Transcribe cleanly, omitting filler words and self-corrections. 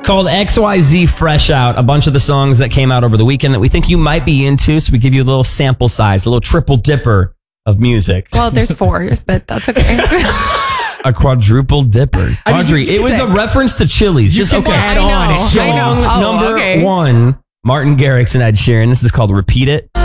called XYZ Fresh Out, a bunch of the songs that came out over the weekend that we think you might be into. So we give you a little sample size, a little triple dipper of music. Well, there's 4, but that's okay. A quadruple dipper. Audrey, it was a reference to Chili's. Just okay. Add on. So, number 1, Martin Garrix and Ed Sheeran. This is called Repeat It.